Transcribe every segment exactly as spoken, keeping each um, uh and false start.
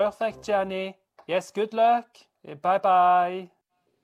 Perfect, Gianni. Yes, good luck. Bye-bye.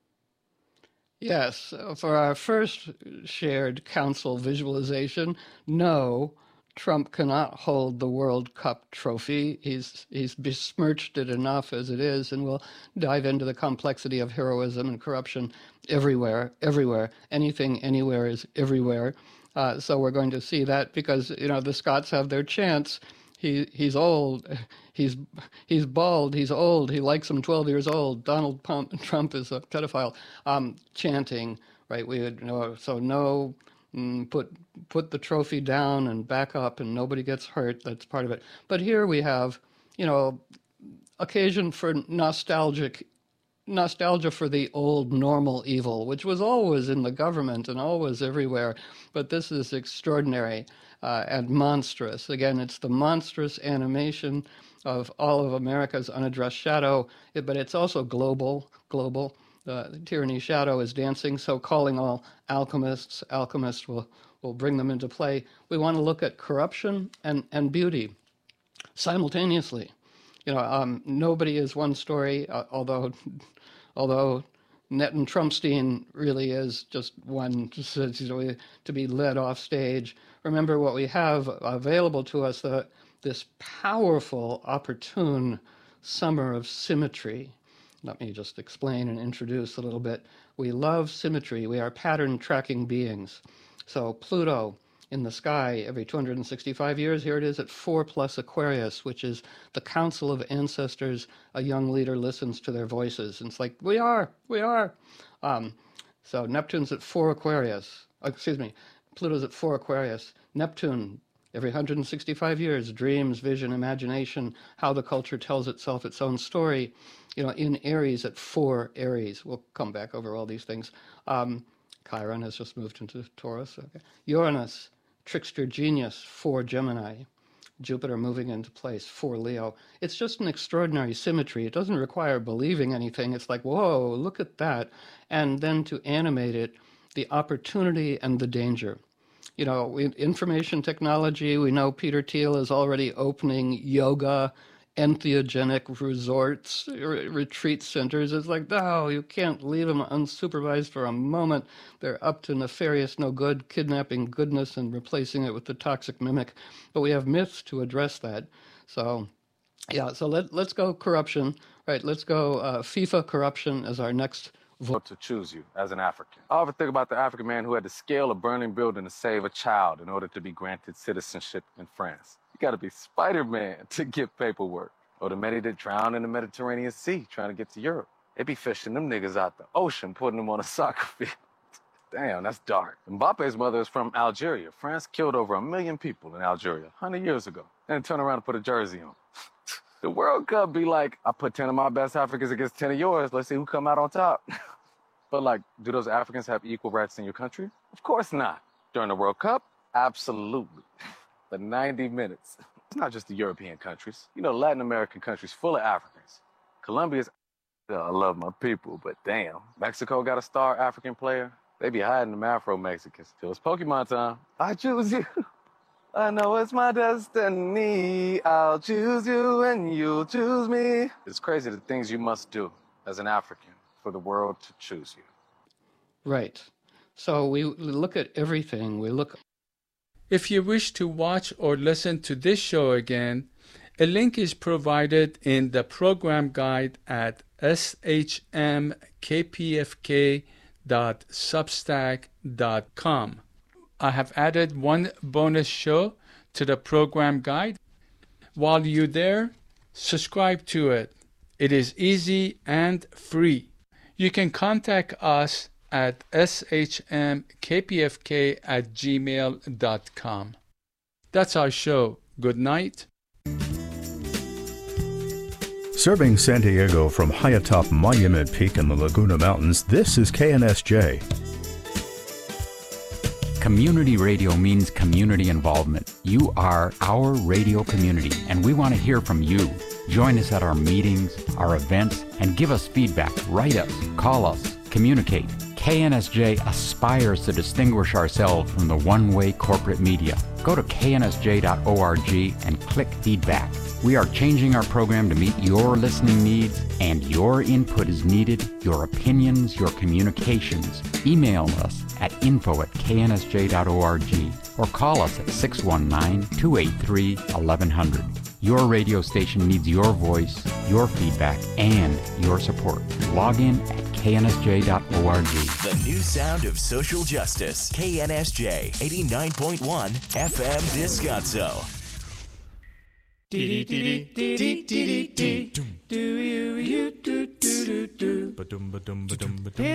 Yes, for our first shared council visualization, no, Trump cannot hold the World Cup trophy. He's he's besmirched it enough as it is, and we'll dive into the complexity of heroism and corruption everywhere, everywhere. Anything, anywhere is everywhere. Uh, so we're going to see that because, you know, the Scots have their chance. He he's old, he's he's bald, he's old. He likes him twelve years old. Donald Trump is a pedophile. Um, chanting, right? We would know. So no, mm, put put the trophy down and back up, and nobody gets hurt. That's part of it. But here we have, you know, occasion for nostalgic nostalgia for the old normal evil, which was always in the government and always everywhere. But this is extraordinary. Uh, and monstrous. Again, it's the monstrous animation of all of America's unaddressed shadow, it, but it's also global, global. Uh, the tyranny shadow is dancing, so calling all alchemists, alchemists will, will bring them into play. We want to look at corruption and, and beauty simultaneously. You know, um, nobody is one story, uh, although, although Net and Trumpstein really is just one to be led off stage. Remember what we have available to us, the, this powerful, opportune summer of symmetry. Let me just explain and introduce a little bit. We love symmetry. We are pattern tracking beings. So Pluto in the sky every two hundred sixty-five years, here it is at four plus Aquarius, which is the council of ancestors. A young leader listens to their voices. And it's like, we are, we are. Um, so Neptune's at four Aquarius. Excuse me, Pluto's at four Aquarius. Neptune, every one hundred sixty-five years, dreams, vision, imagination, how the culture tells itself its own story. You know, in Aries at four Aries. We'll come back over all these things. Um, Chiron has just moved into Taurus. Okay. Uranus, trickster genius, four Gemini. Jupiter moving into place, four Leo. It's just an extraordinary symmetry. It doesn't require believing anything. It's like, whoa, look at that. And then to animate it, the opportunity and the danger. You know, we, information technology, we know Peter Thiel is already opening yoga, entheogenic resorts, re- retreat centers. It's like, no, you can't leave them unsupervised for a moment. They're up to nefarious, no good, kidnapping goodness and replacing it with the toxic mimic. But we have myths to address that. So, yeah, so let, let's go corruption. Right, let's go uh, FIFA corruption as our next vote. To choose you as an African. I often think about the African man who had to scale a burning building to save a child in order to be granted citizenship in France. You got to be Spider-Man to get paperwork. Or the many that drown in the Mediterranean Sea trying to get to Europe. They be fishing them niggas out the ocean, putting them on a soccer field. Damn, that's dark. Mbappe's mother is from Algeria. France killed over a million people in Algeria one hundred years ago. Then turn around and put a jersey on. The World Cup be like, I put ten of my best Africans against ten of yours. Let's see who come out on top. But like, do those Africans have equal rights in your country? Of course not. During the World Cup? Absolutely. But ninety minutes. It's not just the European countries. You know, Latin American countries full of Africans. Colombia's, oh, I love my people, but damn. Mexico got a star African player. They be hiding them Afro-Mexicans. Till it's Pokemon time. I choose you. I know it's my destiny. I'll choose you and you'll choose me. It's crazy the things you must do as an African for the world to choose you. Right. So we look at everything. We look. If you wish to watch or listen to this show again, a link is provided in the program guide at s h m k p f k dot substack dot com. I have added one bonus show to the program guide. While you're there, subscribe to it. It is easy and free. You can contact us at s h m k p f k at gmail dot com. That's our show. Good night. Serving San Diego from high atop Monument Peak in the Laguna Mountains, this is K N S J. Community radio means community involvement. You are our radio community, and we want to hear from you. Join us at our meetings, our events, and give us feedback. Write us, call us, communicate. K N S J aspires to distinguish ourselves from the one-way corporate media. Go to k n s j dot org and click feedback. We are changing our program to meet your listening needs, and your input is needed. Your opinions, your communications. Email us at info at k n s j dot org or call us at six one nine, two eight three, eleven hundred. Your radio station needs your voice, your feedback, and your support. Log in at k n s j dot org. The new sound of social justice. K N S J eighty-nine point one F M Descanso. Do you do do do do